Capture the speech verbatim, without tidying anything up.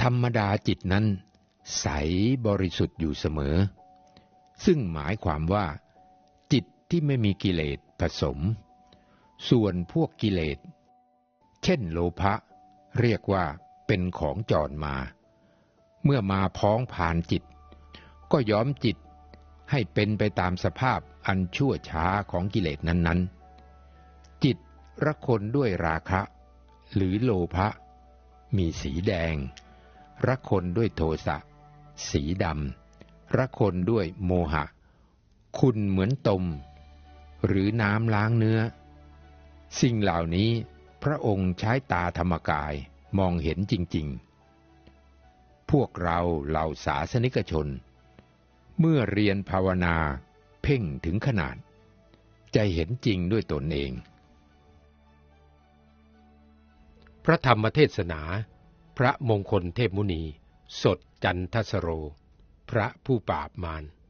ธรรมดาจิตนั้นใสบริสุทธิ์อยู่เสมอซึ่งหมายความว่าจิตที่ไม่มีกิเลสผสมส่วนพวกกิเลสเช่นโลภะเรียกว่าเป็นของจรมาเมื่อมาพ้องผ่านจิตก็ย้อมจิตให้เป็นไปตามสภาพอันชั่วช้าของกิเลสนั้นๆจิตระคนด้วยราคะหรือโลภะมีสีแดงระคนด้วยโทสะสีดำระคนด้วยโมหะขุ่นเหมือนตมหรือน้ำล้างเนื้อสิ่งเหล่านี้พระองค์ใช้ตาธรรมกายมองเห็นจริงๆพวกเราเหล่าศาสนิกชนเมื่อเรียนภาวนาเพ่งถึงขนาดจะเห็นจริงด้วยตนเองพระธรรมเทศนาพระมงคลเทพมุนีสดจันทสโรพระผู้ปราบมาร